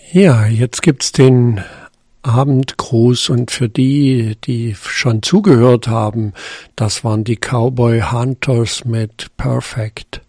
Ja, jetzt gibt's den Abendgruß und für die, die schon zugehört haben, das waren die Cowboy Hunters mit Perfect.